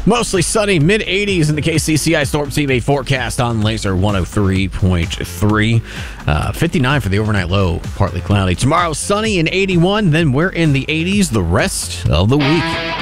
Mostly sunny, mid-80s in the KCCI Storm Team forecast on Laser 103.3. 59 for the overnight low, partly cloudy. Tomorrow, sunny and 81. Then we're in the 80s the rest of the week.